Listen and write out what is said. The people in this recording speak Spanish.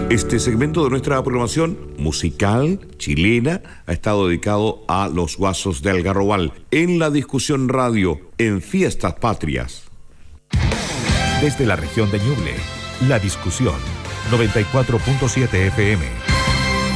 Este segmento de nuestra programación musical chilena ha estado dedicado a los Guasos de Algarrobal en la discusión radio en Fiestas Patrias. Desde la región de Ñuble, la discusión 94.7 FM.